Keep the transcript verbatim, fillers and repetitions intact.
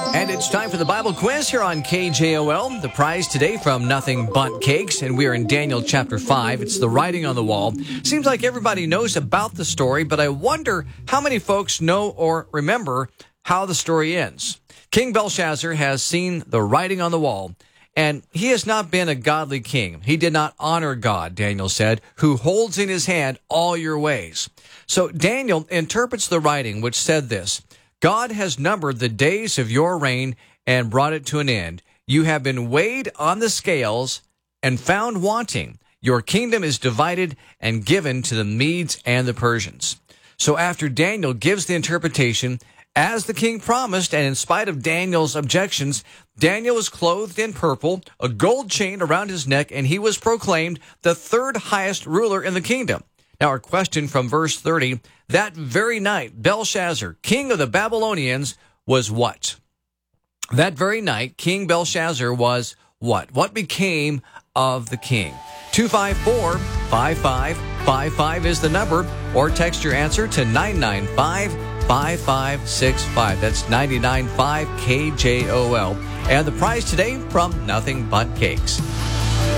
And it's time for the Bible quiz here on K J O L. The prize today from Nothing But Cakes, and we are in Daniel chapter five. It's the writing on the wall. Seems like everybody knows about the story, but I wonder how many folks know or remember how the story ends. King Belshazzar has seen the writing on the wall, and he has not been a godly king. He did not honor God, Daniel said, who holds in his hand all your ways. So Daniel interprets the writing, which said this: God has numbered the days of your reign and brought it to an end. You have been weighed on the scales and found wanting. Your kingdom is divided and given to the Medes and the Persians. So after Daniel gives the interpretation, as the king promised, and in spite of Daniel's objections, Daniel was clothed in purple, a gold chain around his neck, and he was proclaimed the third highest ruler in the kingdom. Now, our question from verse thirty, that very night, Belshazzar, king of the Babylonians, was what? That very night, King Belshazzar was what? What became of the king? two five four, five five five five is the number, or text your answer to nine nine five, five five six five. That's nine nine five K J O L. And the prize today from Nothing But Cakes.